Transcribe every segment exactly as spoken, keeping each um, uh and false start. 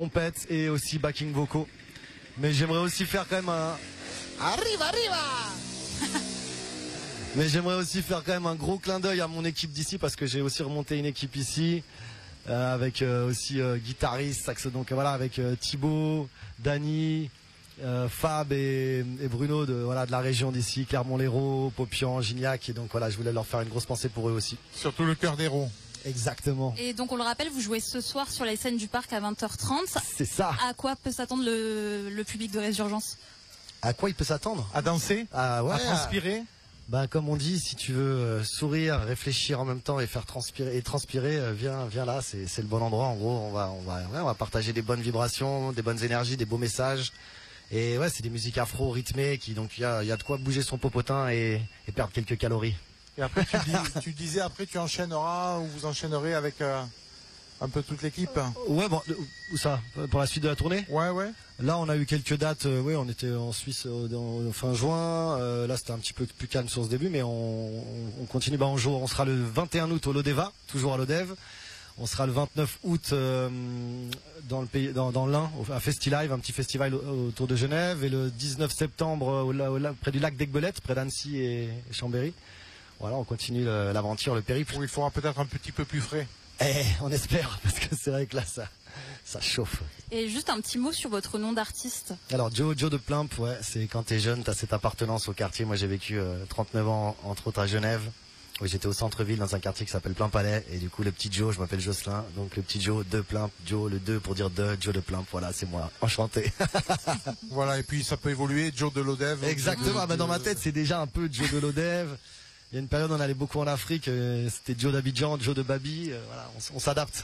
trompette et aussi backing vocaux. Mais j'aimerais aussi faire quand même un... Arriva, arriva. Mais j'aimerais aussi faire quand même un gros clin d'œil à mon équipe d'ici parce que j'ai aussi remonté une équipe ici euh, avec euh, aussi euh, guitariste, saxo, donc voilà, avec euh, Thibaut, Dany, euh, Fab et, et Bruno de voilà de la région d'ici, Clermont-Lérault, Popian, Gignac, et donc voilà, je voulais leur faire une grosse pensée pour eux aussi. Surtout le cœur d'héros. Exactement. Et donc on le rappelle, vous jouez ce soir sur les scènes du parc à vingt heures trente. C'est ça. À quoi peut s'attendre le, le public de Résurgence? À quoi il peut s'attendre? À danser, ah, ouais, à transpirer. Bah comme on dit, si tu veux euh, sourire, réfléchir en même temps et faire transpirer et transpirer, euh, viens, viens là, c'est c'est le bon endroit. En gros, on va, on va, ouais, on va partager des bonnes vibrations, des bonnes énergies, des beaux messages. Et ouais, c'est des musiques afro rythmées qui donc il y a, il y a de quoi bouger son popotin et, et perdre quelques calories. Et après, tu, dis, tu disais après tu enchaîneras ou vous enchaînerez avec euh, un peu toute l'équipe. Ouais, bon, où ça? Pour la suite de la tournée? Ouais, ouais. Là, on a eu quelques dates. Euh, ouais, on était en Suisse euh, dans, fin juin. Euh, là, c'était un petit peu plus calme sur ce début, mais on, on, on continue. Bah, on joue. On sera le vingt et un août au Lodeva, toujours à Lodève. On sera le vingt-neuf août euh, dans le pays, dans, dans l'Ain, à Festilive, un petit festival autour de Genève, et le dix-neuf septembre au, au, au, près du lac d'Aiguebelette, près d'Annecy et, et Chambéry. Voilà, on continue l'aventure, le, le périple. Où il faudra peut-être un petit peu plus frais. Eh, on espère, parce que c'est vrai que là, ça, ça chauffe. Et juste un petit mot sur votre nom d'artiste. Alors, Joe, Joe de Plimp, ouais, c'est quand t'es jeune, t'as cette appartenance au quartier. Moi, j'ai vécu euh, trente-neuf ans, entre autres à Genève. Oui, j'étais au centre-ville, dans un quartier qui s'appelle Plain-Palais. Et du coup, le petit Joe, je m'appelle Jocelyn. Donc, le petit Joe de Plimp, Joe, le deux pour dire de, Joe de Plimp. Voilà, c'est moi. Enchanté. Voilà, et puis ça peut évoluer, Joe de Lodève. Exactement, de, bah, dans de... ma tête, c'est déjà un peu Joe de Lodève. Il y a une période où on allait beaucoup en Afrique, euh, c'était Joe d'Abidjan, Joe de Babi, euh, voilà, on, on s'adapte.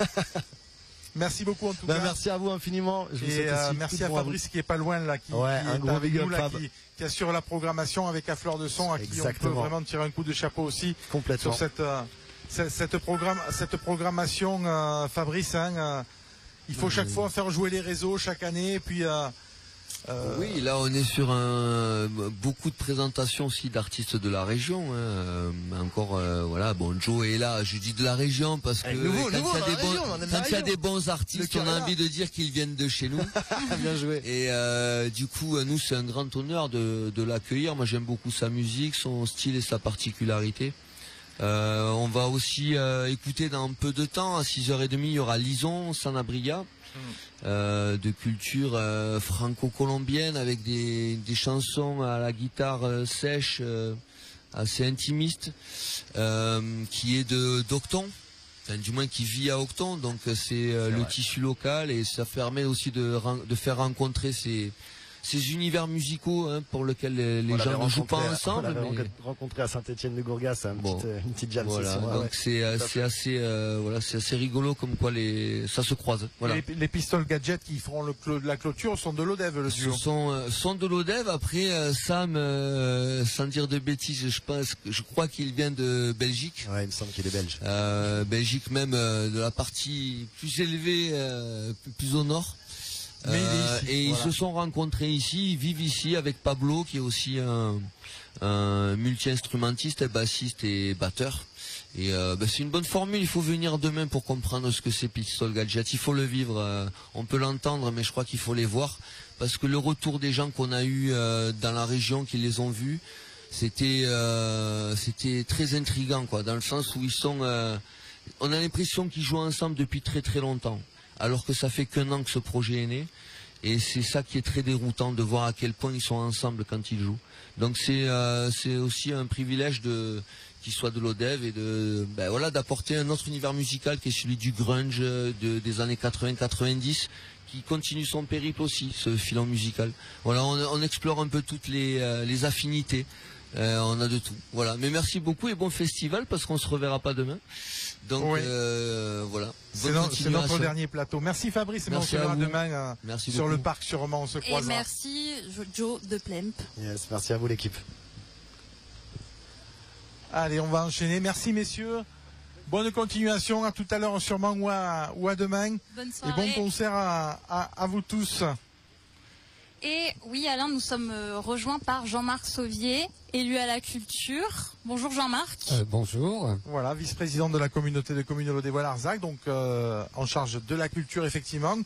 Merci beaucoup en tout ben, cas. Merci à vous infiniment. Je vous et euh, aussi merci à Fabrice qui est pas loin là, qui, ouais, qui un est gros avec big nous, là, up, qui, qui assure la programmation avec à fleur de son, à qui Exactement. on peut vraiment tirer un coup de chapeau aussi. Complètement. Sur cette euh, cette, cette, programme, cette programmation, euh, Fabrice. Hein, euh, il faut chaque mmh. fois faire jouer les réseaux chaque année, et puis. Euh, Euh... Oui, là on est sur un beaucoup de présentations aussi d'artistes de la région. Hein. Euh, encore, euh, voilà, bon, Joe est là. Je dis de la région parce que nouveau, quand nouveau, il y a des bons, quand il y a des bons artistes, on a envie de dire qu'ils viennent de chez nous. Bien joué. Et euh, du coup, nous c'est un grand honneur de, de l'accueillir. Moi j'aime beaucoup sa musique, son style et sa particularité. Euh, on va aussi euh, écouter dans peu de temps, à six heures trente, il y aura Lison Sanabria. Euh, de culture euh, franco-colombienne avec des, des chansons à la guitare euh, sèche, euh, assez intimiste, euh, qui est de d'Octon, enfin, du moins qui vit à Octon, donc c'est euh, le vrai. Tissu local, et ça permet aussi de, de faire rencontrer ces ces univers musicaux hein, pour lesquels les, les gens ne jouent pas ensemble. On l'avait mais... rencontré à Saint-Étienne-de-Gourgas, c'est un bon, petite, une petite jam voilà, session. donc ouais. c'est euh, c'est assez euh, voilà, c'est assez rigolo comme quoi les ça se croise. Voilà. Les, les pistoles gadgets qui feront le, la clôture sont de Lodève, le duo. Ce sont euh, sont de Lodève. Après euh, Sam, euh, sans dire de bêtises, je pense, je crois qu'il vient de Belgique. Ouais, il me semble qu'il est belge. Euh, Belgique même euh, de la partie plus élevée, euh, plus, plus au nord. Mais euh, ici, et voilà. Ils se sont rencontrés ici, ils vivent ici avec Pablo qui est aussi un, un multi-instrumentiste, bassiste et batteur. Et euh, ben c'est une bonne formule, il faut venir demain pour comprendre ce que c'est Pistol Gadget, il faut le vivre, euh, on peut l'entendre mais je crois qu'il faut les voir, parce que le retour des gens qu'on a eu euh, dans la région qui les ont vus, c'était euh, c'était très intriguant quoi, dans le sens où ils sont, euh, on a l'impression qu'ils jouent ensemble depuis très très longtemps. Alors que ça fait qu'un an que ce projet est né, et c'est ça qui est très déroutant de voir à quel point ils sont ensemble quand ils jouent. Donc c'est euh, c'est aussi un privilège de qu'ils soient de Lodève et de ben voilà d'apporter un autre univers musical qui est celui du grunge de, des années quatre-vingts quatre-vingt-dix, qui continue son périple aussi, ce filon musical. Voilà, on, on explore un peu toutes les euh, les affinités. Euh, on a de tout. Voilà. Mais merci beaucoup et bon festival parce qu'on se reverra pas demain. Donc oui. euh, voilà. C'est no, notre dernier plateau. Merci Fabrice et merci on se verra demain euh, merci sur beaucoup. le parc sûrement on se croisera. Et merci Joe de Plimp. Yes, merci à vous l'équipe. Allez, on va enchaîner. Merci messieurs. Bonne continuation. À tout à l'heure sûrement ou à, ou à demain. Bonne soirée. Et bon concert à, à, à vous tous. Et oui, Alain, nous sommes euh, rejoints par Jean-Marc Sauvier, élu à la culture. Bonjour Jean-Marc. Euh, bonjour. Voilà, vice-président de la communauté de communes Lodève-Larzac, donc euh, en charge de la culture effectivement.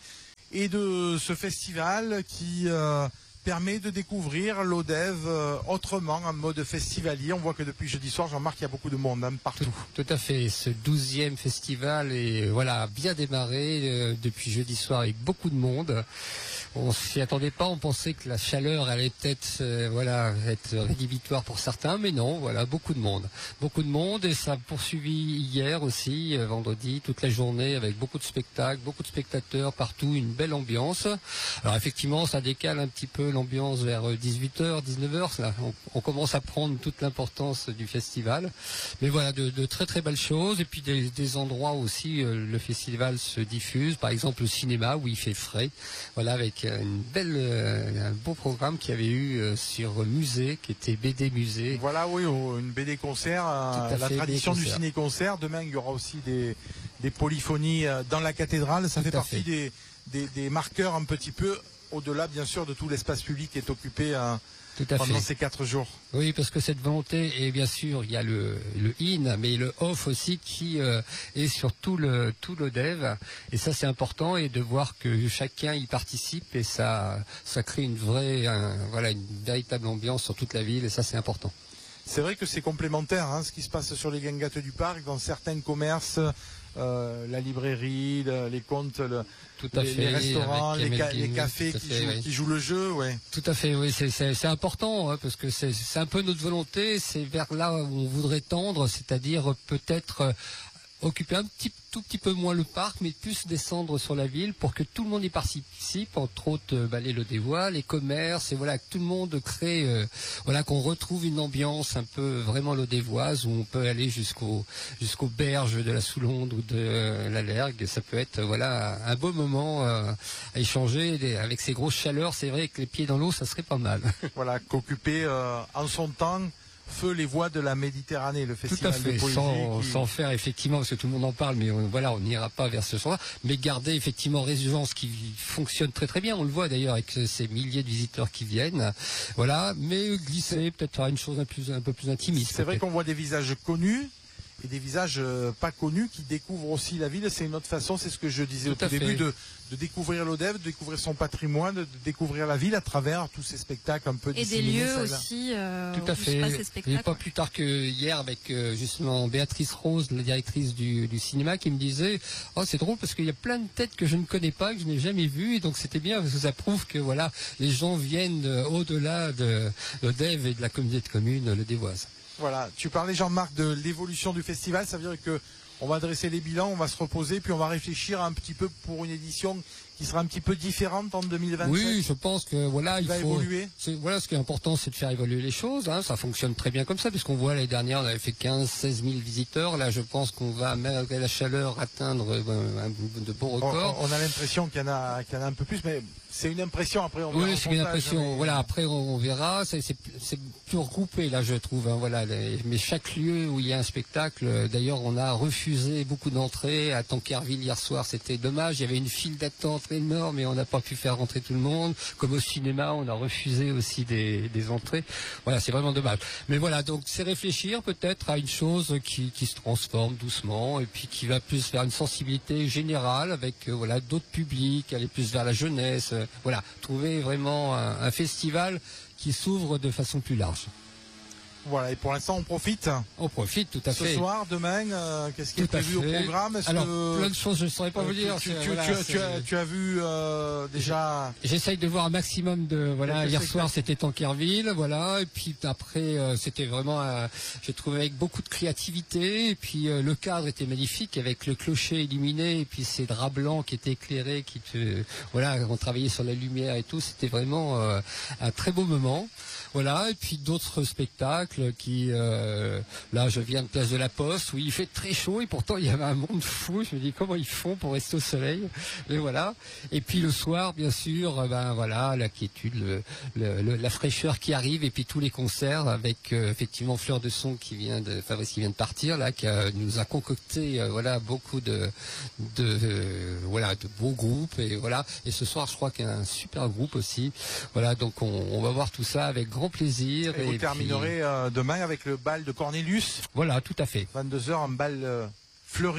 et de ce festival qui euh, permet de découvrir l'Odève euh, autrement, en mode festivalier. On voit que depuis jeudi soir, Jean-Marc, il y a beaucoup de monde hein, partout. Tout, tout à fait. Ce douzième festival est voilà, bien démarré euh, depuis jeudi soir avec beaucoup de monde. On s'y attendait pas, on pensait que la chaleur allait peut-être euh, voilà, être rédhibitoire pour certains, mais non, voilà, beaucoup de monde. Beaucoup de monde et ça a poursuivi hier aussi, euh, vendredi, toute la journée avec beaucoup de spectacles, beaucoup de spectateurs partout, une belle ambiance. Alors effectivement, ça décale un petit peu l'ambiance vers dix-huit heures, dix-neuf heures, là, on, on commence à prendre toute l'importance du festival. Mais voilà, de, de très très belles choses et puis des, des endroits où aussi euh, le festival se diffuse, par exemple le cinéma où il fait frais, voilà, avec une belle, euh, un beau programme qu'il y avait eu euh, sur musée, qui était B D musée. Voilà, oui, une B D concert, euh, la fait, tradition du B D concert. ciné-concert. Demain, il y aura aussi des, des polyphonies euh, dans la cathédrale. Ça Tout fait à partie fait. Des, des, des marqueurs un petit peu au-delà, bien sûr, de tout l'espace public qui est occupé euh, Tout à pendant fait. ces quatre jours. Oui, parce que cette volonté, et bien sûr, il y a le, le in, mais le off aussi qui euh, est sur tout le tout le dev. Et ça, c'est important, et de voir que chacun y participe, et ça ça crée une vraie, un, voilà, une véritable ambiance sur toute la ville, et ça, c'est important. C'est vrai que c'est complémentaire, hein, ce qui se passe sur les gangates du parc, dans certains commerces, euh, la librairie, le, les comptes, le, Tout à les, fait, les restaurants, avec les, ca- Emel les King, cafés tout à qui, fait, jouent, oui. qui jouent le jeu. Ouais. Tout à fait, oui, c'est c'est- c'est important, hein, parce que c'est c'est un peu notre volonté, c'est vers là où on voudrait tendre, c'est-à-dire peut-être euh, occuper un petit, tout petit peu moins le parc, mais plus descendre sur la ville pour que tout le monde y participe, entre autres euh, bah, les Lodévois, les commerces, et voilà, que tout le monde crée, euh, voilà, qu'on retrouve une ambiance un peu vraiment lodévoise, où on peut aller jusqu'au jusqu'aux berges de la Soulonde ou de euh, la Lergue. Ça peut être, euh, voilà, un beau moment euh, à échanger. Des- avec ces grosses chaleurs, c'est vrai que les pieds dans l'eau, ça serait pas mal. Voilà, qu'occuper euh, en son temps feu les voies de la Méditerranée, le Tout festival à fait, de poésie. sans, qui- sans faire effectivement, parce que tout le monde en parle, mais on, voilà, on n'ira pas vers ce sens-là, mais garder effectivement Résurgence qui fonctionne très très bien, on le voit d'ailleurs avec ces milliers de visiteurs qui viennent, voilà, mais glisser peut-être à une chose un, plus, un peu plus intimiste. C'est vrai peut-être. qu'on voit des visages connus et des visages euh, pas connus qui découvrent aussi la ville. C'est une autre façon, c'est ce que je disais Tout au à tout début, fait. de, de découvrir l'Odève, de découvrir son patrimoine, de, de découvrir la ville à travers tous ces spectacles un peu Et des disséminés, lieux ça et là. aussi. Euh, Tout à où se fait. passent ces Et spectacles. pas plus tard que hier avec euh, justement Béatrice Rose, la directrice du, du cinéma, qui me disait « Oh, c'est drôle parce qu'il y a plein de têtes que je ne connais pas, que je n'ai jamais vues. » Et donc c'était bien parce que ça prouve que voilà, les gens viennent euh, au-delà de l'Odève et de la communauté de communes lodévoise. Voilà, tu parlais Jean-Marc de l'évolution du festival, ça veut dire que on va dresser les bilans, on va se reposer, puis on va réfléchir un petit peu pour une édition qui sera un petit peu différente en deux mille vingt-sept. Oui, je pense que voilà, Il il va faut évoluer. c'est- voilà, ce qui est important, c'est de faire évoluer les choses. Hein. Ça fonctionne très bien comme ça, puisqu'on voit l'année dernière, on avait fait quinze, seize mille visiteurs. Là, je pense qu'on va, malgré la chaleur, atteindre euh, un, de beaux On, records. on a l'impression qu'il y en a, qu'il y en a un peu plus, mais c'est une impression. Après, on verra Oui, en c'est une comptage, impression. mais- Voilà, après on, on verra. C'est c'est- c'est plus regroupé là, je trouve. Hein, voilà, les- mais chaque lieu où il y a un spectacle, euh, d'ailleurs, on a refusé beaucoup d'entrées. À Tancarville hier soir, c'était dommage. Il y avait une file d'attente énorme et on n'a pas pu faire rentrer tout le monde. Comme au cinéma, on a refusé aussi des, des entrées. Voilà, c'est vraiment dommage. Mais voilà, donc c'est réfléchir peut-être à une chose qui, qui se transforme doucement et puis qui va plus vers une sensibilité générale avec euh, voilà d'autres publics, aller plus vers la jeunesse. euh, voilà, trouver vraiment un, un festival qui s'ouvre de façon plus large. Voilà, et pour l'instant, on profite. On profite tout à Ce fait. soir, demain, euh, qu'est-ce qui est Tout à prévu au fait. programme? Est-ce Alors, que- plein de choses, je ne saurais pas euh, vous tu- dire. Tu, c'est- tu- voilà, tu as, c'est- tu as- tu as vu euh, déjà. J'essaye de voir un maximum de voilà. Quelques Hier spectacles. soir c'était Tancarville, voilà, et puis après euh, c'était vraiment, euh, j'ai trouvé avec beaucoup de créativité, et puis euh, le cadre était magnifique avec le clocher illuminé et puis ces draps blancs qui étaient éclairés, qui te, voilà, on travaillait sur la lumière et tout, c'était vraiment euh, un très beau moment, voilà, et puis d'autres spectacles qui, euh, là je viens de Place de la Poste où il fait très chaud et pourtant il y avait un monde fou, je me dis comment ils font pour rester au soleil, mais voilà. Et puis le soir, bien sûr, euh, ben voilà, la quiétude, le, le- le- la fraîcheur qui arrive, et puis tous les concerts avec euh, effectivement Fleur de Son qui vient de Fabrice qui vient de partir là, qui a- nous a concocté euh, voilà beaucoup de de euh, voilà de beaux groupes, et voilà. Et ce soir, je crois qu'il y a un super groupe aussi. Voilà, donc on, on va voir tout ça avec grand plaisir. Et vous puis, terminerez euh, demain avec le bal de Cornelius, voilà, tout à fait. vingt-deux heures, un bal euh, fleuri,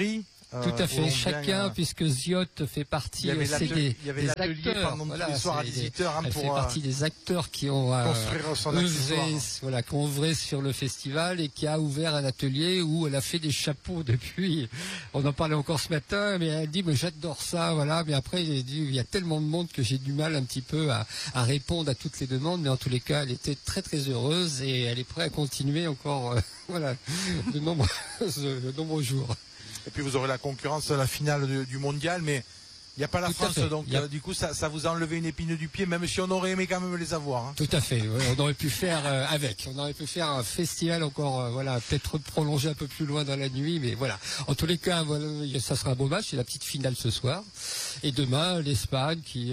Euh, Tout à où fait, on chacun, vient, euh, puisque Ziot fait partie il y avait aussi l'atelier- des, il y avait des l'atelier acteurs. pendant tous Voilà, les soirs à c'est dix-huit heures, hein, elle pour, fait euh, partie des acteurs qui ont euh, construire son accessoire. œuvré, voilà, qui ont œuvré sur le festival et qui a ouvert un atelier où elle a fait des chapeaux depuis. On en parlait encore ce matin, mais elle dit mais j'adore ça, voilà. Mais après j'ai dit il y a tellement de monde que j'ai du mal un petit peu à, à répondre à toutes les demandes, mais en tous les cas elle était très très heureuse et elle est prête à continuer encore, euh, voilà, de nombreux, de nombreux jours. Et puis vous aurez la concurrence à la finale du, du mondial, mais il n'y a pas la Tout à France, fait. donc Il y a- euh, du coup ça, ça vous a enlevé une épine du pied, même si on aurait aimé quand même les avoir. Hein. Tout à fait. Ouais, on aurait pu faire euh, avec. On aurait pu faire un festival encore, euh, voilà, peut-être prolongé un peu plus loin dans la nuit, mais voilà. En tous les cas, voilà, ça sera un beau match. C'est la petite finale ce soir. Et demain, l'Espagne qui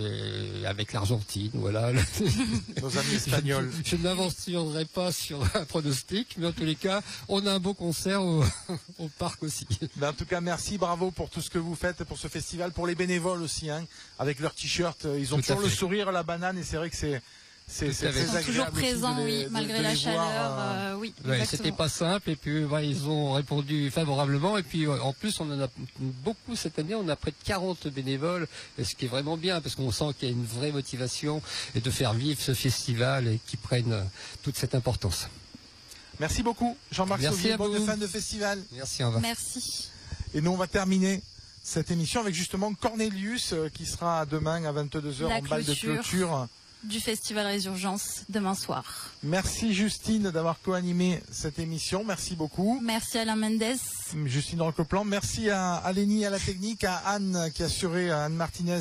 est avec l'Argentine. Voilà. Nos amis espagnols. Je, je n'aventurerai pas sur un pronostic, mais en tous les cas, on a un beau concert au, au parc aussi. Ben, en tout cas, merci, bravo pour tout ce que vous faites pour ce festival, pour les bénévoles aussi, hein, avec leurs t-shirts. euh, Ils ont Tout à toujours le fait. sourire, la banane, et c'est vrai que c'est c'est Tout c'est à fait. très Ils sont agréable toujours aussi de présents, les- oui, de- malgré de la les chaleur. voir, euh, euh, oui, Ouais, exactement. c'était pas simple et puis ouais, ils ont répondu favorablement et puis euh, en plus on en a beaucoup cette année, on a près de quarante bénévoles, et ce qui est vraiment bien parce qu'on sent qu'il y a une vraie motivation et de faire vivre ce festival et qu'ils prennent euh, toute cette importance. Merci beaucoup, Jean-Marc Merci Sauvier, à bonne vous. fin de festival. Merci, au revoir. Merci. Et nous, on va terminer cette émission avec justement Cornelius, euh, qui sera demain à vingt-deux heures La en balle de clôture. clôture. Du Festival Résurgence demain soir. Merci Justine d'avoir co-animé cette émission, merci beaucoup. Merci Alain Mendes. Justine Roqueplan, merci à, à Lénie à la technique, à Anne qui a assuré, à Anne Martinez,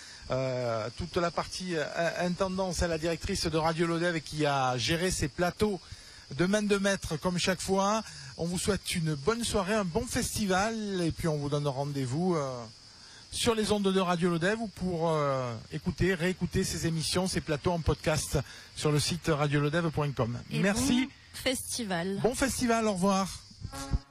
euh, toute la partie euh, intendance, à la directrice de Radio Lodève et qui a géré ces plateaux de main de maître comme chaque fois. On vous souhaite une bonne soirée, un bon festival et puis on vous donne rendez-vous euh, sur les ondes de Radio Lodève ou pour euh, écouter, réécouter ces émissions, ces plateaux en podcast sur le site radio lodève point com. Et Merci, bon festival. bon festival, au revoir.